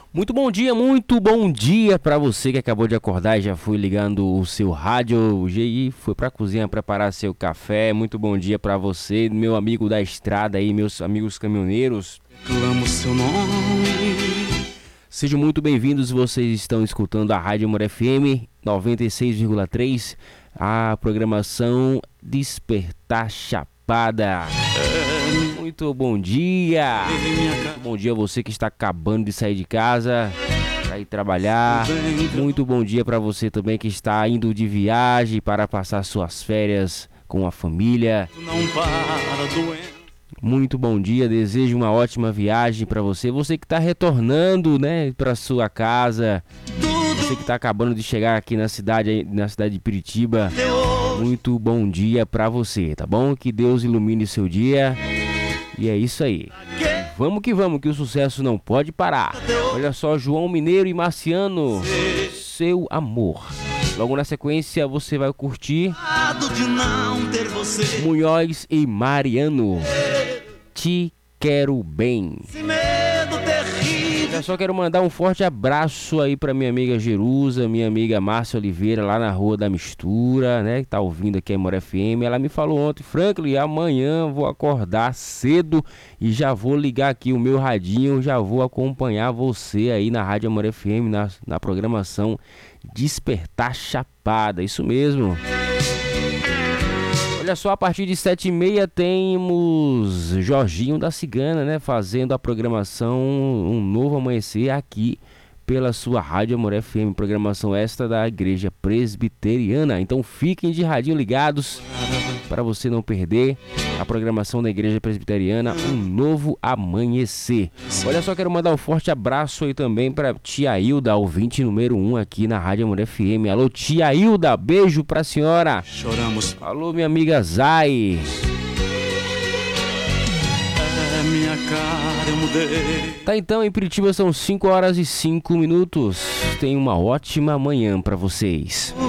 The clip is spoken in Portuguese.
Muito bom dia para você que acabou de acordar e já foi ligando o seu rádio e foi para a cozinha preparar seu café. Muito bom dia para você, meu amigo da estrada aí, meus amigos caminhoneiros. Clamo seu nome. Sejam muito bem-vindos, vocês estão escutando a Rádio Amor FM 96,3, a programação Despertar Chapada. Muito bom dia! Muito bom dia a você que está acabando de sair de casa para ir trabalhar. Muito bom dia para você também que está indo de viagem para passar suas férias com a família. Muito bom dia, desejo uma ótima viagem para você. Você que está retornando, né, para sua casa. Você que está acabando de chegar aqui na cidade de Piritiba. Muito bom dia para você, tá bom? Que Deus ilumine seu dia. E é isso aí. Vamos, que o sucesso não pode parar. Olha só, João Mineiro e Marciano, Seu Amor. Logo na sequência você vai curtir Munhoz e Mariano, Te Quero Bem. Eu só quero mandar um forte abraço aí pra minha amiga Jerusa, minha amiga Márcia Oliveira, lá na Rua da Mistura, né? Que tá ouvindo aqui a Amor FM. Ela me falou ontem: Franklin, amanhã vou acordar cedo e já vou ligar aqui o meu radinho, já vou acompanhar você aí na Rádio Amor FM, na programação Despertar Chapada. Isso mesmo. Olha só, a partir de 7h30 temos Jorginho da Cigana, né? Fazendo a programação Um Novo Amanhecer aqui pela sua Rádio Amor FM, programação extra da Igreja Presbiteriana. Então fiquem de radinho ligados para você não perder a programação da Igreja Presbiteriana Um Novo Amanhecer. Olha só, quero mandar um forte abraço aí também para tia Hilda, ouvinte número 1 aqui na Rádio Amor FM. Alô, tia Hilda, beijo pra senhora. Choramos. Alô, minha amiga Zay. Minha cara eu mudei. Tá, então, em Piritiba são 5h05. Tenha uma ótima manhã pra vocês.